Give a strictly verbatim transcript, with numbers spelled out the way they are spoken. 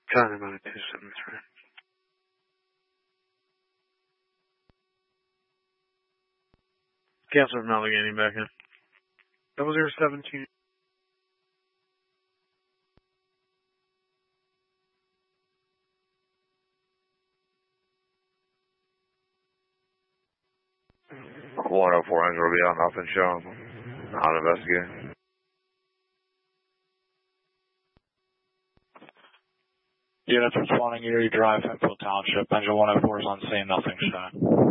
Kind of about two seventy-three. Cancel from Allegheny back in. Double zero seventeen. one oh four Angel will be on nothing show. Not investigating. Units responding Erie Drive, Hemphill Township. Engine one oh four is on scene, nothing shown.